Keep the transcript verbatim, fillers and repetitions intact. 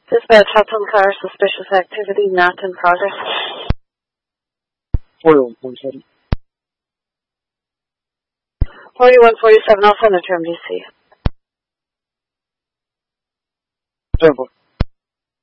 Dispatch Hudson car, suspicious activity not in progress. forty-one forty-seven. forty-one forty-seven, I'll send it to M D C. Temple.